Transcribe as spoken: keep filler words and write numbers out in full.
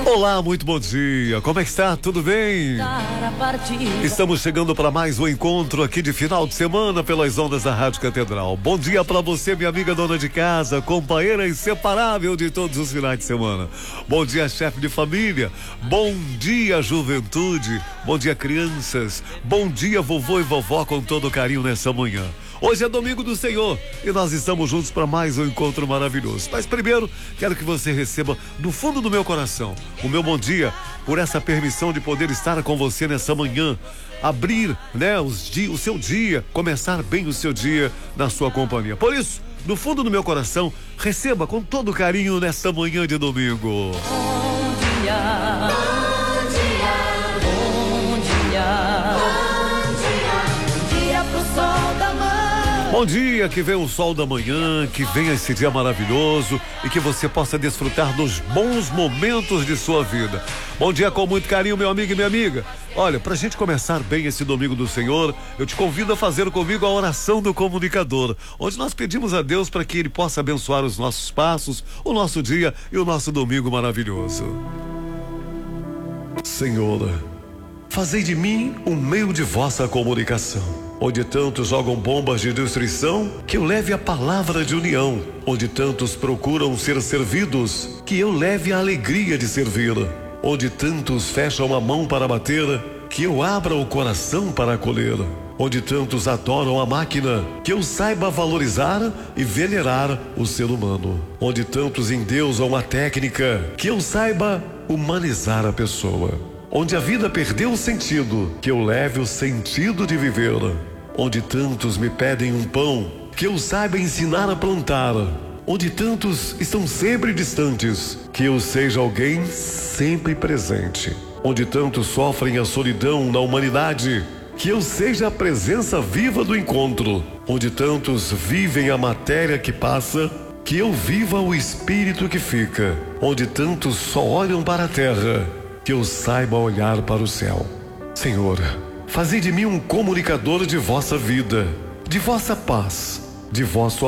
Olá, muito bom dia. Como é que está? Tudo bem? Estamos chegando para mais um encontro aqui de final de semana pelas ondas da Rádio Catedral. Bom dia para você, minha amiga dona de casa, companheira inseparável de todos os finais de semana. Bom dia, chefe de família. Bom dia, juventude. Bom dia, crianças. Bom dia, vovô e vovó, com todo carinho nessa manhã. Hoje é domingo do Senhor e nós estamos juntos para mais um encontro maravilhoso. Mas primeiro, quero que você receba do fundo do meu coração o meu bom dia por essa permissão de poder estar com você nessa manhã. Abrir, né, os di- o seu dia, começar bem o seu dia na sua companhia. Por isso, do fundo do meu coração, receba com todo carinho nessa manhã de domingo. Bom dia, bom dia, bom dia, bom dia, dia pro sol da manhã. Bom dia, que venha o sol da manhã, que venha esse dia maravilhoso e que você possa desfrutar dos bons momentos de sua vida. Bom dia com muito carinho, meu amigo e minha amiga. Olha, pra gente começar bem esse domingo do Senhor, eu te convido a fazer comigo a oração do comunicador, onde nós pedimos a Deus para que Ele possa abençoar os nossos passos, o nosso dia e o nosso domingo maravilhoso. Senhor, fazei de mim um meio de vossa comunicação, onde tantos jogam bombas de destruição, que eu leve a palavra de união, onde tantos procuram ser servidos, que eu leve a alegria de servir, onde tantos fecham a mão para bater, que eu abra o coração para acolher, onde tantos adoram a máquina, que eu saiba valorizar e venerar o ser humano, onde tantos endeusam a técnica, que eu saiba humanizar a pessoa, onde a vida perdeu o sentido, que eu leve o sentido de viver, onde tantos me pedem um pão, que eu saiba ensinar a plantar, onde tantos estão sempre distantes, que eu seja alguém sempre presente, onde tantos sofrem a solidão na humanidade, que eu seja a presença viva do encontro, onde tantos vivem a matéria que passa, que eu viva o espírito que fica, onde tantos só olham para a terra, que eu saiba olhar para o céu. Senhor, fazei de mim um comunicador de vossa vida, de vossa paz, de vosso